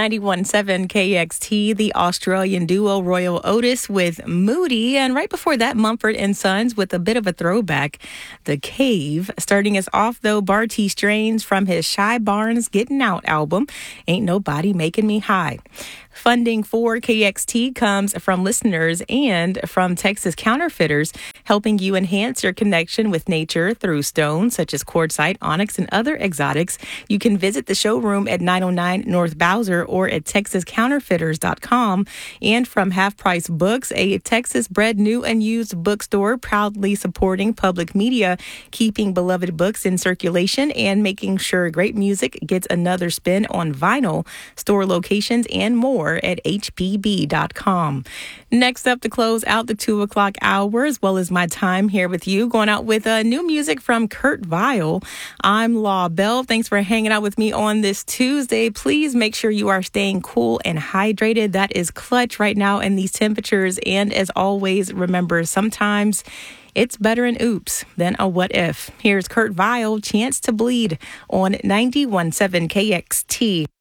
91.7 KXT, the Australian duo Royal Otis with Moody. And right before that, Mumford & Sons with a bit of a throwback, The Cave. Starting us off, though, Barty Strains from his Shy Barnes Getting Out album, Ain't Nobody Making Me High. Funding for KXT comes from listeners and from Texas Counterfeiters, helping you enhance your connection with nature through stones such as quartzite, onyx, and other exotics. You can visit the showroom at 909 North Bowser or at TexasCounterfeiters.com. And from Half Price Books, a Texas-bred new and used bookstore proudly supporting public media, keeping beloved books in circulation, and making sure great music gets another spin on vinyl. Store locations and more at hpb.com. Next up to close out the 2 o'clock hour, as well as my time here with you, going out with new music from Kurt Vile. I'm Law Bell. Thanks for hanging out with me on this Tuesday. Please make sure you are staying cool and hydrated. That is clutch right now in these temperatures. And as always, remember, sometimes it's better an oops than a what if. Here's Kurt Vile, Chance to Bleed on 91.7 KXT.